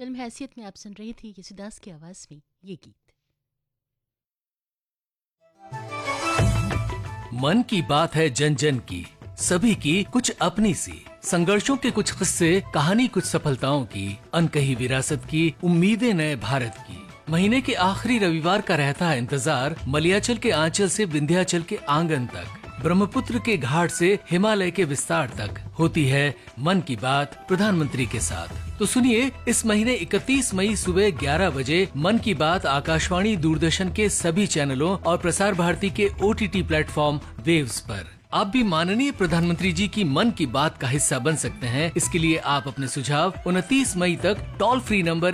Film हैसियत में आप सुन रही थी यशुदास की आवाज में ये गीत। मन की बात है जन जन की, सभी की कुछ अपनी सी, संघर्षों के कुछ किस्से, कहानी कुछ सफलताओं की, अनकही विरासत की, उम्मीदें नए भारत की। महीने के आखिरी रविवार का रहता है इंतजार, मलयाचल के आंचल से विंध्याचल के आंगन तक, ब्रह्मपुत्र के घाट से हिमालय के विस्तार तक होती है मन की बात प्रधानमंत्री के साथ। तो सुनिए, इस महीने 31 मई सुबह 11 बजे मन की बात आकाशवाणी, दूरदर्शन के सभी चैनलों और प्रसार भारती के OTT प्लेटफॉर्म वेव्स पर। आप भी माननीय प्रधानमंत्री जी की मन की बात का हिस्सा बन सकते हैं। इसके लिए आप अपने सुझाव 29 मई तक टोल फ्री नंबर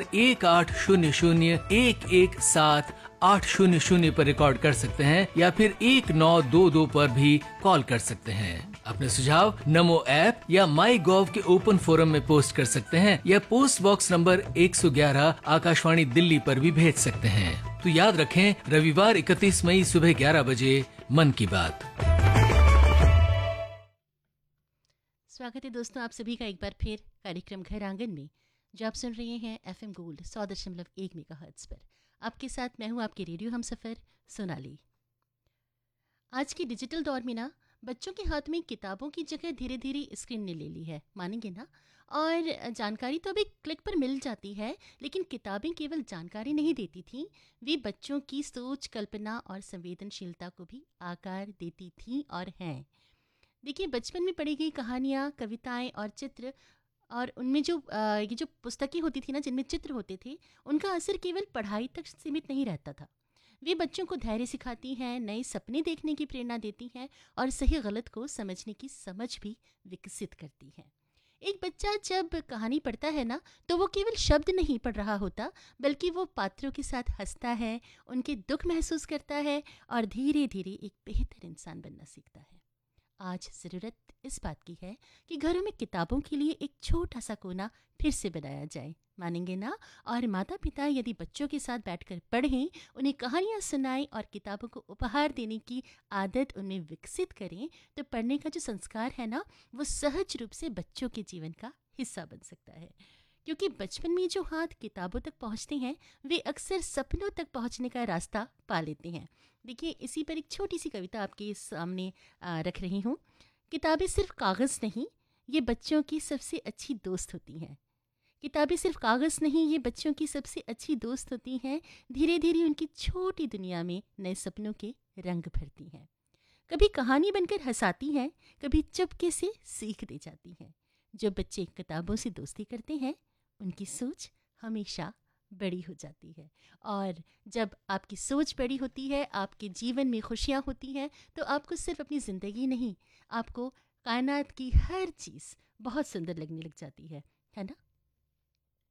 1800-117-800 पर रिकॉर्ड कर सकते हैं या फिर 1922 पर भी कॉल कर सकते हैं। अपने सुझाव नमो ऐप या माई गॉव के ओपन फोरम में पोस्ट कर सकते हैं या post box number 111 Akashvani Delhi पर भी भेज सकते हैं। तो याद रखें, रविवार 31 मई सुबह 11 बजे मन की बात। स्वागत है दोस्तों आप सभी का एक बार फिर कार्यक्रम घर आंगन में, जो आप सुन रहे हैं FM गोल्ड 100.1 मेगाहर्ट्ज पर। आपके साथ मैं हूं आपकी रेडियो हमसफर सोनाली। आज के डिजिटल दौर में ना बच्चों के हाथ में किताबों की जगह धीरे धीरे स्क्रीन ने ले ली है, मानेंगे ना। और जानकारी तो अभी क्लिक पर मिल जाती है, लेकिन किताबें केवल जानकारी नहीं देती थी, वे बच्चों की सोच, कल्पना और संवेदनशीलता को भी आकार देती थी और हैं। देखिए, बचपन में पढ़ी गई कहानियाँ, कविताएं और चित्र, और उनमें जो ये जो पुस्तकें होती थी ना जिनमें चित्र होते थे, उनका असर केवल पढ़ाई तक सीमित नहीं रहता था। वे बच्चों को धैर्य सिखाती हैं, नए सपने देखने की प्रेरणा देती हैं और सही गलत को समझने की समझ भी विकसित करती हैं। एक बच्चा जब कहानी पढ़ता है ना, तो वो केवल शब्द नहीं पढ़ रहा होता, बल्कि वो पात्रों के साथ हंसता है, उनके दुख महसूस करता है और धीरे धीरे एक बेहतर इंसान बनना सीखता है। आज ज़रूरत इस बात की है कि घरों में किताबों के लिए एक छोटा सा कोना फिर से बनाया जाए, मानेंगे ना। और माता पिता यदि बच्चों के साथ बैठकर पढ़ें, उन्हें कहानियाँ सुनाएं और किताबों को उपहार देने की आदत उनमें विकसित करें, तो पढ़ने का जो संस्कार है ना, वो सहज रूप से बच्चों के जीवन का हिस्सा बन सकता है। क्योंकि बचपन में जो हाथ किताबों तक पहुंचते हैं, वे अक्सर सपनों तक पहुंचने का रास्ता पा लेते हैं। देखिए, इसी पर एक छोटी सी कविता आपके सामने रख रही हूँ। किताबें सिर्फ कागज़ नहीं, ये बच्चों की सबसे अच्छी दोस्त होती हैं। किताबें सिर्फ कागज़ नहीं, ये बच्चों की सबसे अच्छी दोस्त होती हैं। धीरे धीरे उनकी छोटी दुनिया में नए सपनों के रंग भरती हैं। कभी कहानी बनकर हंसाती हैं, कभी चुपके से सीख दे जाती हैं। जो बच्चे किताबों से दोस्ती करते हैं, उनकी सोच हमेशा बड़ी हो जाती है। और जब आपकी सोच बड़ी होती है, आपके जीवन में खुशियाँ होती हैं, तो आपको सिर्फ अपनी ज़िंदगी नहीं, आपको कायनात की हर चीज़ बहुत सुंदर लगने लग जाती है ना।